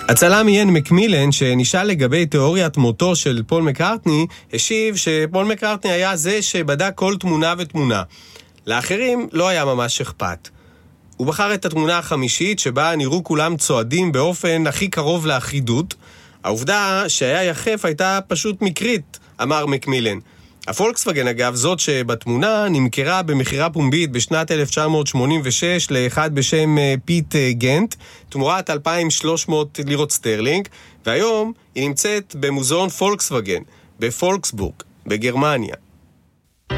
הצלם איין מקמילן, שנשאל לגבי תיאוריית מותו של פול מקרטני, השיב שפול מקרטני היה זה שבדק כל תמונה ותמונה. לאחרים לא היה ממש אכפת. הוא בחר את התמונה החמישית שבה נראו כולם צועדים באופן הכי קרוב לאחידות. העובדה שהיה יחף הייתה פשוט מקרית, אמר מקמילן. הפולקסווגן אגב, זאת שבתמונה נמכרה במחירה פומבית בשנת 1986 לאחד בשם פיט גנט, תמורת 2,300 לירות סטרלינג, והיום היא נמצאת במוזיאון פולקסווגן בפולקסבורג בגרמניה.